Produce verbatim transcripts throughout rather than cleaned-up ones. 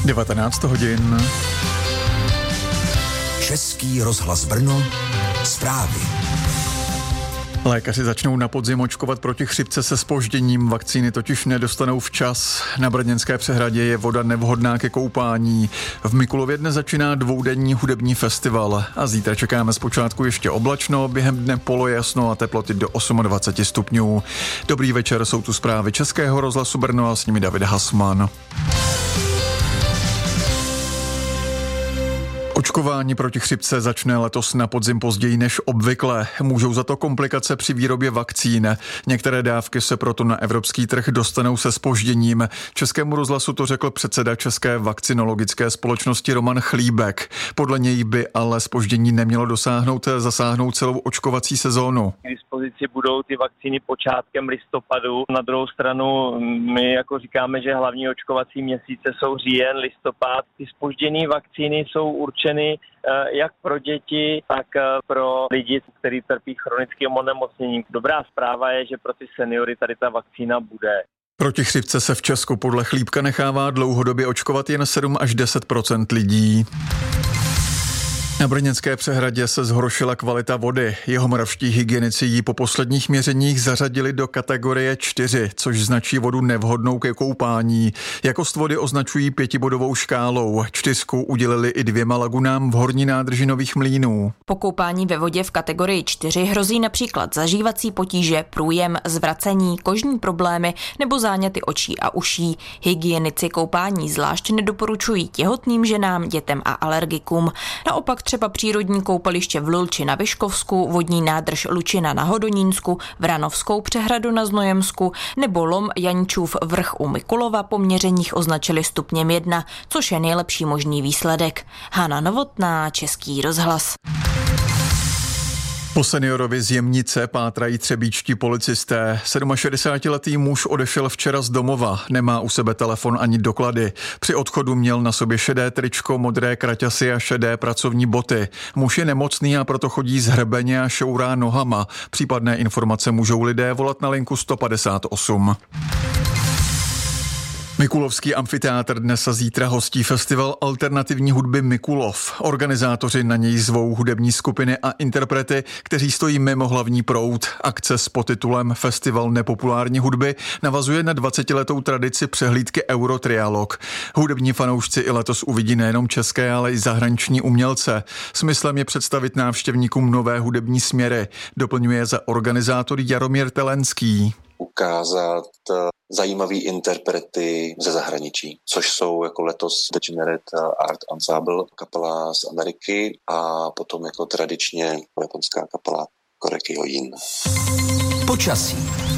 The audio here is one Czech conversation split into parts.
devatenáct hodin. Český rozhlas Brno, zprávy. Lékaři začnou na podzim očkovat proti chřipce se zpožděním, vakcíny totiž nedostanou včas. Na Brněnské přehradě je voda nevhodná ke koupání. V Mikulově dne začíná dvoudenní hudební festival a zítra čekáme zpočátku ještě oblačno, během dne polojasno a teploty do dvacet osm stupňů. Dobrý večer, jsou tu zprávy Českého rozhlasu Brno a s nimi David Hasman. Očkování proti chřipce začne letos na podzim později než obvykle. Můžou za to komplikace při výrobě vakcín. Některé dávky se proto na evropský trh dostanou se zpožděním. Českému rozhlasu to řekl předseda České vakcinologické společnosti Roman Chlíbek. Podle něj by ale zpoždění nemělo dosáhnout zasáhnout celou očkovací sezónu. K dispozici budou ty vakcíny počátkem listopadu. Na druhou stranu my jako říkáme, že hlavní očkovací měsíce jsou říjen, listopad. Ty zpožděné vakcíny jsou určeny jak pro děti, tak pro lidi, kteří trpí chronickým onemocněním. Dobrá zpráva je, že pro ty seniory tady ta vakcína bude. Proti chřipce se v Česku podle Chlíbka nechává dlouhodobě očkovat jen sedm až deset procent lidí. Na Brněnské přehradě se zhoršila kvalita vody. Jihomoravští hygienici ji po posledních měřeních zařadili do kategorie čtyři, což značí vodu nevhodnou ke koupání. Jakost vody označují pětibodovou škálou. Čtyřku udělili i dvěma lagunám v horní nádrži Nových Mlýnů. Po koupání ve vodě v kategorii čtyři hrozí například zažívací potíže, průjem, zvracení, kožní problémy nebo záněty očí a uší. Hygienici koupání zvlášť nedoporučují těhotným ženám, dětem a alergikům. Naopak třeba přírodní koupaliště v Lulči na Vyškovsku, vodní nádrž Lučina na Hodonínsku, Vranovskou přehradu na Znojemsku nebo lom Janíčův vrch u Mikulova po měřeních označili stupněm jedna, což je nejlepší možný výsledek. Hana Novotná, Český rozhlas. Po seniorovi z Jemnice pátrají třebíčtí policisté. šedesátiletý muž odešel včera z domova, nemá u sebe telefon ani doklady. Při odchodu měl na sobě šedé tričko, modré kraťasy a šedé pracovní boty. Muž je nemocný a proto chodí zhrbeně a šourá nohama. Případné informace můžou lidé volat na linku sto padesát osm. Mikulovský amfiteátr dnes a zítra hostí festival alternativní hudby Mikulov. Organizátoři na něj zvou hudební skupiny a interprety, kteří stojí mimo hlavní proud. Akce s podtitulem Festival nepopulární hudby navazuje na dvacetiletou tradici přehlídky Eurotrialog. Hudební fanoušci i letos uvidí nejenom české, ale i zahraniční umělce. Smyslem je představit návštěvníkům nové hudební směry. Doplňuje za organizátor Jaromír Telenský. Ukázat zajímavý interprety ze zahraničí, což jsou jako letos Degenerate Art Ensemble, kapela z Ameriky a potom jako tradičně japonská kapela Koreki Hojin. Počasí.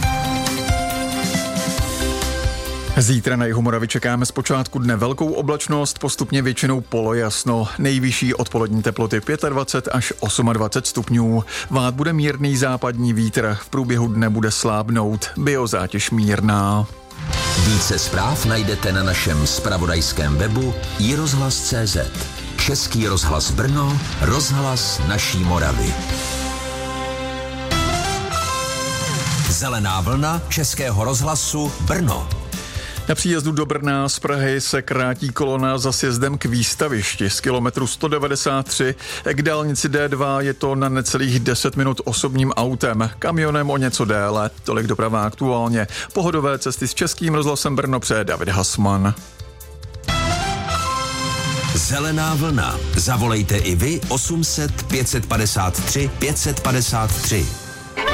Zítra na Jihomoravě čekáme zpočátku dne velkou oblačnost, postupně většinou polojasno. Nejvyšší odpolední teploty dvacet pět až dvacet osm stupňů. Vát bude mírný západní vítr, v průběhu dne bude slábnout, biozátěž mírná. Více zpráv najdete na našem zpravodajském webu i rozhlas tečka cé zet. Český rozhlas Brno, rozhlas naší Moravy. Zelená vlna Českého rozhlasu Brno. Na příjezdu do Brna z Prahy se krátí kolona za sjezdem k výstavišti. Z kilometru sto devadesát tři k dálnici dé dva je to na necelých deset minut osobním autem, kamionem o něco déle. Tolik doprava aktuálně. Pohodové cesty s Českým rozhlasem Brno přeje David Hasman. Zelená vlna. Zavolejte i vy osm set pět set padesát tři pět set padesát tři.